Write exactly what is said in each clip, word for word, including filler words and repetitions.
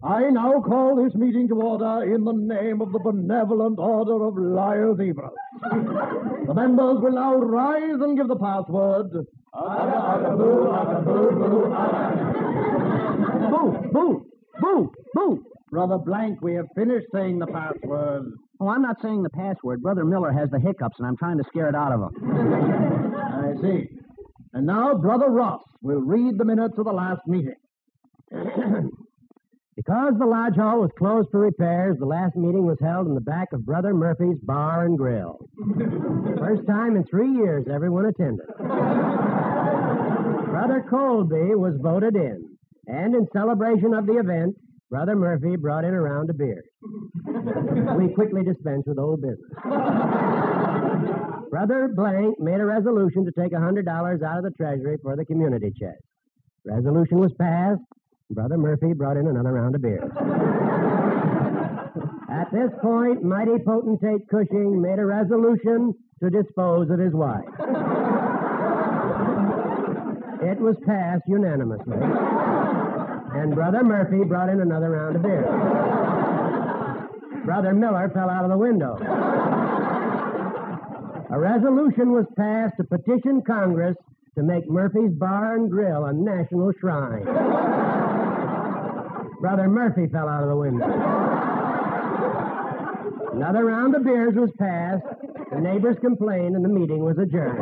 I now call this meeting to order in the name of the Benevolent Order of Liar Zebras. The members will now rise and give the password. Boo, boo, boo, boo. Brother Blank, we have finished saying the password. Oh, I'm not saying the password. Brother Miller has the hiccups, and I'm trying to scare it out of him. I see. And now Brother Ross will read the minutes of the last meeting. Because the lodge hall was closed for repairs, the last meeting was held in the back of Brother Murphy's Bar and Grill. First time in three years everyone attended. Brother Colby was voted in, and in celebration of the event, Brother Murphy brought in a round of beers. We quickly dispensed with old business. Brother Blank made a resolution to take one hundred dollars out of the treasury for the community chest. Resolution was passed. Brother Murphy brought in another round of beers. At this point, mighty potentate Cushing made a resolution to dispose of his wife. It was passed unanimously. And Brother Murphy brought in another round of beers. Brother Miller fell out of the window. A resolution was passed to petition Congress to make Murphy's Bar and Grill a national shrine. Brother Murphy fell out of the window. Another round of beers was passed. The neighbors complained, and the meeting was adjourned.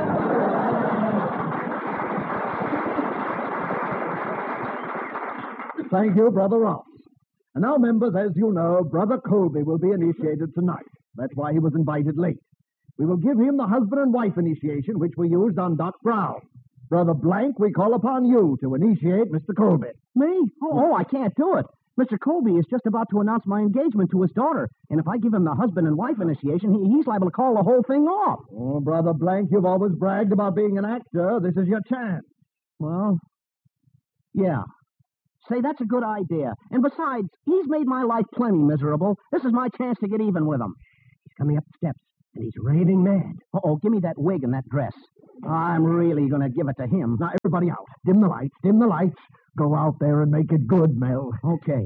Thank you, Brother Ross. And now, members, as you know, Brother Colby will be initiated tonight. That's why he was invited late. We will give him the husband and wife initiation, which we used on Doc Brown. Brother Blank, we call upon you to initiate Mister Colby. Me? Oh, oh, I can't do it. Mister Colby is just about to announce my engagement to his daughter, and if I give him the husband and wife initiation, he, he's liable to call the whole thing off. Oh, Brother Blank, you've always bragged about being an actor. This is your chance. Well, yeah. Say, that's a good idea. And besides, he's made my life plenty miserable. This is my chance to get even with him. He's coming up the steps, and he's raving mad. Uh-oh, give me that wig and that dress. I'm really going to give it to him. Now, everybody out. Dim the lights, dim the lights. Go out there and make it good, Mel. Okay.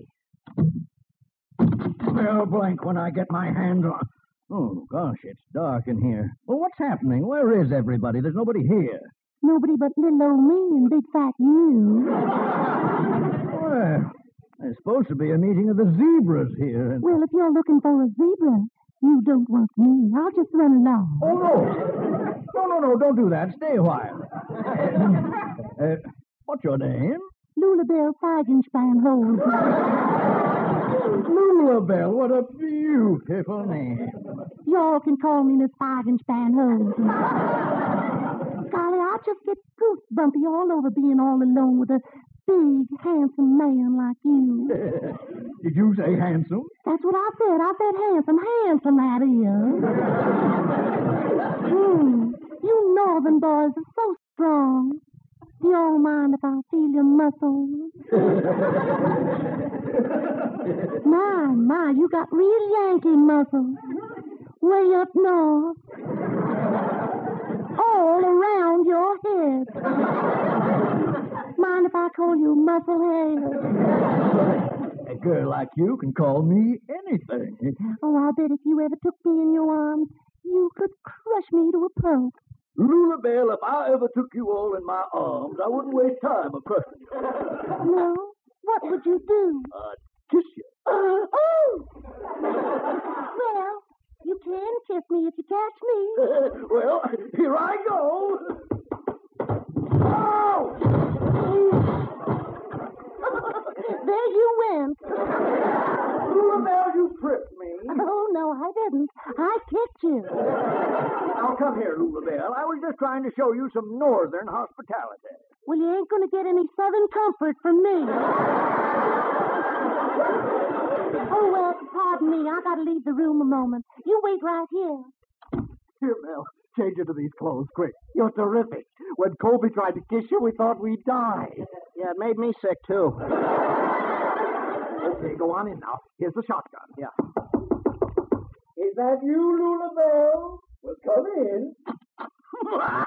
Well, Blank, when I get my hands on... Oh, gosh, it's dark in here. Well, what's happening? Where is everybody? There's nobody here. Nobody but little old me and big fat you. Well, there's supposed to be a meeting of the zebras here. And... Well, if you're looking for a zebra, you don't want me. I'll just run along. Oh, no. No, no, no, don't do that. Stay a while. Uh, uh, what's your name? Lulabelle Feigenstein Holmes. Lulabelle, what a beautiful name. Y'all can call me Miss Feigenstein Holmes. Golly, I just get goosebumpy all over being all alone with a big, handsome man like you. Did you say handsome? That's what I said. I said handsome. Handsome, that is. Hmm. You northern boys are so strong. Do you all mind if I feel your muscles? My, my, you got real Yankee muscles. Way up north. All around your head. Mind if I call you Musclehead? A girl like you can call me anything. Oh, I'll bet if you ever took me in your arms, you could crush me to a pulp. Lulabelle, if I ever took you all in my arms, I wouldn't waste time a crushing you. No? What would you do? I'd kiss you. Uh, oh! Well, you can kiss me if you catch me. Well, here I go. Oh! There you went. Lulabelle, you tripped me. Oh, no, I didn't. I kicked you. Now, come here, Lulabelle. I was just trying to show you some northern hospitality. Well, you ain't going to get any southern comfort from me. Oh, well, pardon me. I got to leave the room a moment. You wait right here. Here, Mel. Change into these clothes, quick. You're terrific. When Colby tried to kiss you, we thought we'd die. Yeah, it made me sick, too. Okay, go on in now. Here's the shotgun. Yeah. Is that you, Lulabelle? Well, come in.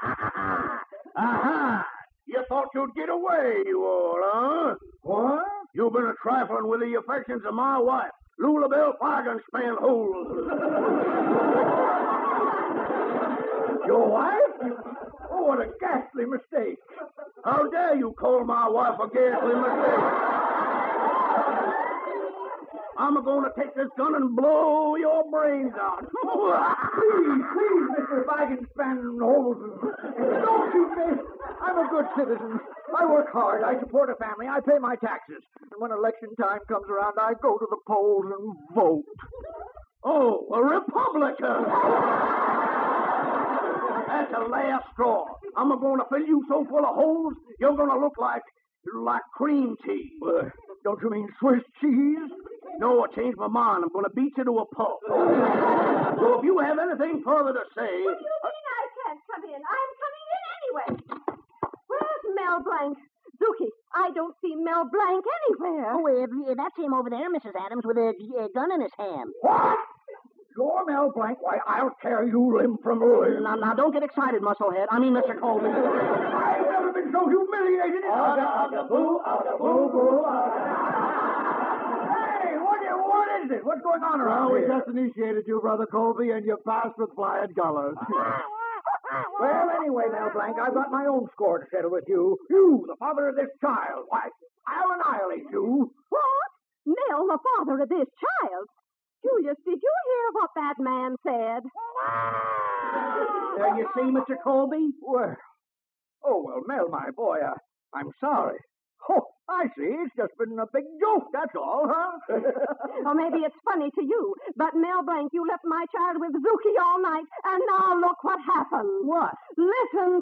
Aha! You thought you'd get away, you all, huh? What? You've been a trifling with the affections of my wife, Lulabelle Fargenspan Holes. Your wife? Oh, what a ghastly mistake. How dare you call my wife a ghastly mistake? I'm going to take this gun and blow your brains out. Please, please, Mister Fagenspan Holes. Don't shoot me. I'm a good citizen. I work hard. I support a family. I pay my taxes. And when election time comes around, I go to the polls and vote. Oh, a Republican. That's a last straw. I'm going to fill you so full of holes, you're going to look like, like cream cheese. Uh, don't you mean Swiss cheese? No, I changed my mind. I'm going to beat you to a pulp. So if you have anything further to say... What do you mean I can't come in? I'm coming in anyway. Where's Mel Blanc? Zuki, I don't see Mel Blanc anywhere. Oh, uh, that's him over there, Missus Adams, with a uh, gun in his hand. What? You're Mel Blanc? Why, I'll tear you limb from limb. Now, now, don't get excited, Musclehead. I mean, Mister Colby. I've never been so humiliated in my life. Out of boo, out of boo, boo, Hey, what, what is it? What's going on around Well, we here? just initiated you, Brother Colby, and you passed with flying colors. Well, anyway, Mel Blanc, I've got my own score to settle with you. You, the father of this child. Why, I'll annihilate you. What? Mel, the father of this child? Julius, did you hear what that man said? There you see, Mister Colby? Well, oh, well, Mel, my boy, uh, I'm sorry. Oh, I see. It's just been a big joke, that's all, huh? Or maybe it's funny to you, but Mel Blanc, you left my child with Zuki all night, and now look what happened. What? Listen